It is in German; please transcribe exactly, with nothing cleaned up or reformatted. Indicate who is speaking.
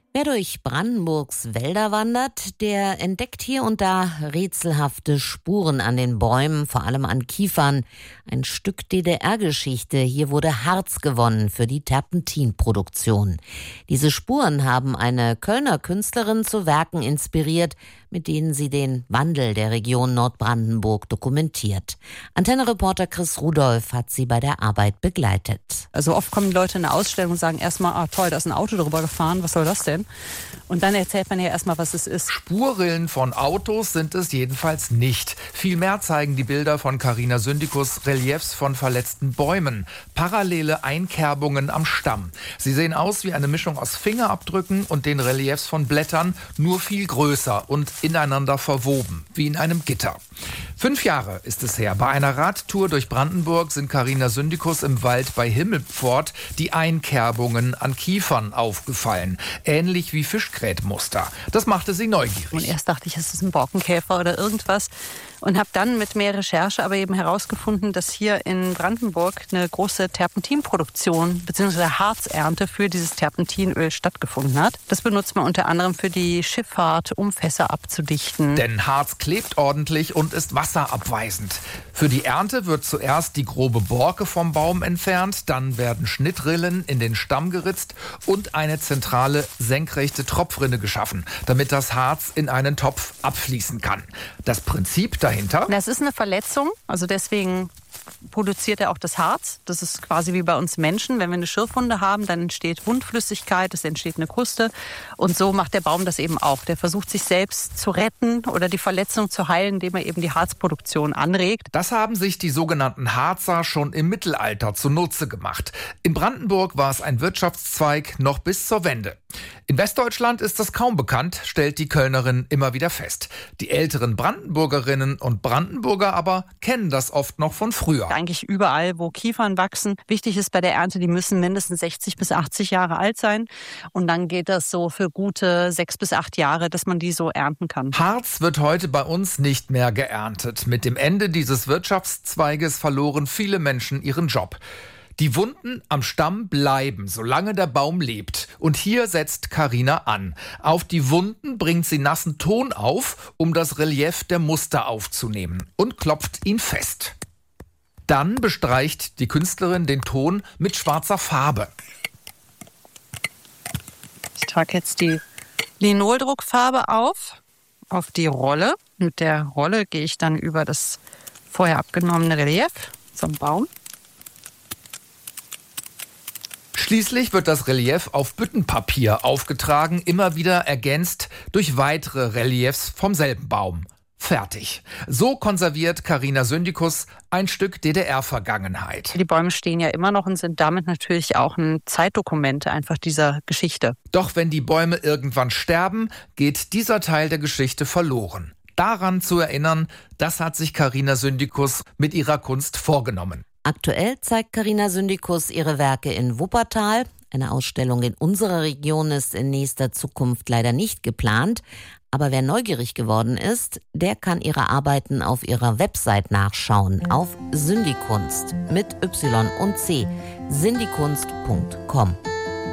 Speaker 1: Wer durch Brandenburgs Wälder wandert, der entdeckt hier und da rätselhafte Spuren an den Bäumen, vor allem an Kiefern. Ein Stück D D R-Geschichte. Hier wurde Harz gewonnen für die Terpentinproduktion. Diese Spuren haben eine Kölner Künstlerin zu Werken inspiriert, mit denen sie den Wandel der Region Nordbrandenburg dokumentiert. Antenne-Reporter Chris Rudolph hat sie bei der Arbeit begleitet.
Speaker 2: Also oft kommen die Leute in eine Ausstellung und sagen erstmal, ah toll, da ist ein Auto drüber gefahren, was soll das denn? Und dann erzählt man ja erstmal, was es ist.
Speaker 3: Spurrillen von Autos sind es jedenfalls nicht. Vielmehr zeigen die Bilder von Carina Syndikus Reliefs von verletzten Bäumen. Parallele Einkerbungen am Stamm. Sie sehen aus wie eine Mischung aus Fingerabdrücken und den Reliefs von Blättern, nur viel größer und ineinander verwoben, wie in einem Gitter. Fünf Jahre ist es her. Bei einer Radtour durch Brandenburg sind Carina Syndikus im Wald bei Himmelpfort die Einkerbungen an Kiefern aufgefallen. Ähnlich wie Fischgrätmuster. Das machte sie neugierig.
Speaker 2: Und erst dachte ich, es ist ein Borkenkäfer oder irgendwas. Und habe dann mit mehr Recherche aber eben herausgefunden, dass hier in Brandenburg eine große Terpentinproduktion bzw. Harzernte für dieses Terpentinöl stattgefunden hat. Das benutzt man unter anderem für die Schifffahrt, um Fässer abzudichten.
Speaker 3: Denn Harz klebt ordentlich und ist wasserabweisend. Für die Ernte wird zuerst die grobe Borke vom Baum entfernt, dann werden Schnittrillen in den Stamm geritzt und eine zentrale senkrechte Tropfrinne geschaffen, damit das Harz in einen Topf abfließen kann. Das Prinzip dahinter?
Speaker 2: Das ist eine Verletzung, also deswegen produziert er auch das Harz. Das ist quasi wie bei uns Menschen. Wenn wir eine Schürfwunde haben, dann entsteht Wundflüssigkeit, es entsteht eine Kruste. Und so macht der Baum das eben auch. Der versucht sich selbst zu retten oder die Verletzung zu heilen, indem er eben die Harzproduktion anregt.
Speaker 3: Das haben sich die sogenannten Harzer schon im Mittelalter zunutze gemacht. In Brandenburg war es ein Wirtschaftszweig noch bis zur Wende. In Westdeutschland ist das kaum bekannt, stellt die Kölnerin immer wieder fest. Die älteren Brandenburgerinnen und Brandenburger aber kennen das oft noch von früher.
Speaker 2: Eigentlich überall, wo Kiefern wachsen. Wichtig ist bei der Ernte, die müssen mindestens sechzig bis achtzig Jahre alt sein. Und dann geht das so für gute sechs bis acht Jahre, dass man die so ernten kann.
Speaker 3: Harz wird heute bei uns nicht mehr geerntet. Mit dem Ende dieses Wirtschaftszweiges verloren viele Menschen ihren Job. Die Wunden am Stamm bleiben, solange der Baum lebt. Und hier setzt Carina an. Auf die Wunden bringt sie nassen Ton auf, um das Relief der Muster aufzunehmen, und klopft ihn fest. Dann bestreicht die Künstlerin den Ton mit schwarzer Farbe.
Speaker 2: Ich trage jetzt die Linoldruckfarbe auf, auf die Rolle. Mit der Rolle gehe ich dann über das vorher abgenommene Relief zum Baum.
Speaker 3: Schließlich wird das Relief auf Büttenpapier aufgetragen, immer wieder ergänzt durch weitere Reliefs vom selben Baum. Fertig. So konserviert Carina Syndikus ein Stück D D R-Vergangenheit.
Speaker 2: Die Bäume stehen ja immer noch und sind damit natürlich auch ein Zeitdokument einfach dieser Geschichte.
Speaker 3: Doch wenn die Bäume irgendwann sterben, geht dieser Teil der Geschichte verloren. Daran zu erinnern, das hat sich Carina Syndikus mit ihrer Kunst vorgenommen.
Speaker 1: Aktuell zeigt Carina Syndikus ihre Werke in Wuppertal. Eine Ausstellung in unserer Region ist in nächster Zukunft leider nicht geplant. Aber wer neugierig geworden ist, der kann ihre Arbeiten auf ihrer Website nachschauen. Auf Syndikunst mit Y und C. syndikunst punkt com.